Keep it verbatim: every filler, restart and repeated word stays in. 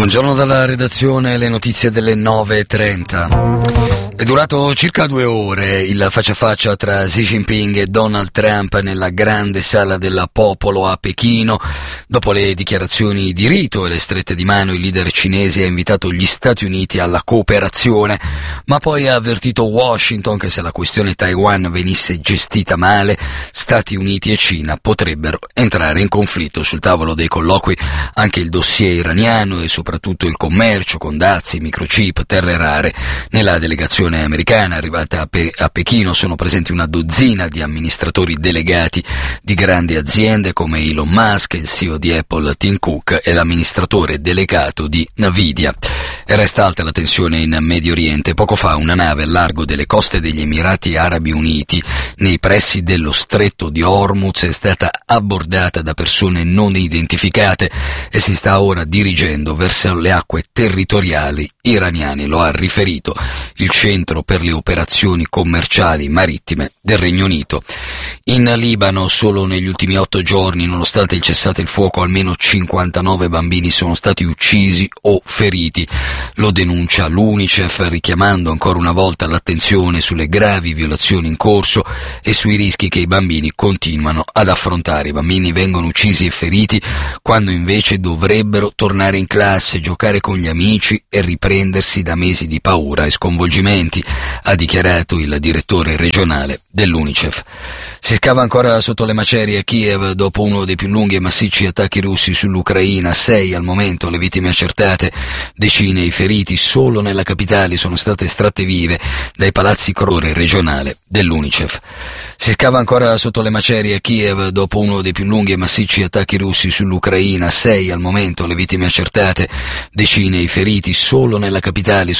Buongiorno dalla redazione, le notizie delle nove e trenta. È durato circa due ore il faccia a faccia tra Xi Jinping e Donald Trump nella grande sala del popolo a Pechino. Dopo le dichiarazioni di rito e le strette di mano, il leader cinese ha invitato gli Stati Uniti alla cooperazione, ma poi ha avvertito Washington che se la questione Taiwan venisse gestita male, Stati Uniti e Cina potrebbero entrare in conflitto. Sul tavolo dei colloqui anche il dossier iraniano e soprattutto il commercio con dazi, microchip, terre rare. Nella delegazione americana arrivata a, Pe- a Pechino sono presenti una dozzina di amministratori delegati di grandi aziende come Elon Musk, il C E O di Apple Tim Cook e l'amministratore delegato di Nvidia. E resta alta la tensione in Medio Oriente. Poco fa una nave al largo delle coste degli Emirati Arabi Uniti, nei pressi dello stretto di Hormuz, è stata abbordata da persone non identificate e si sta ora dirigendo verso le acque territoriali iraniane, lo ha riferito il Centro per le operazioni commerciali marittime del Regno Unito. In Libano, solo negli ultimi otto giorni, nonostante il cessate il fuoco, almeno cinquantanove bambini sono stati uccisi o feriti. Lo denuncia l'UNICEF, richiamando ancora una volta l'attenzione sulle gravi violazioni in corso e sui rischi che i bambini continuano ad affrontare. I bambini vengono uccisi e feriti quando invece dovrebbero tornare in classe, giocare con gli amici e riprendersi da mesi di paura e sconvolgimenti, ha dichiarato il direttore regionale dell'UNICEF. Si scava ancora sotto le macerie a Kiev dopo uno dei più lunghi e massicci attacchi russi sull'Ucraina. Sei al momento le vittime accertate, decine i feriti. Solo nella capitale sono state estratte vive dai palazzi corore regionale dell'UNICEF. Si scava ancora sotto le macerie a Kiev dopo uno dei più lunghi e massicci attacchi russi sull'Ucraina. Sei al momento le vittime accertate, decine i feriti. Solo nella capitale sono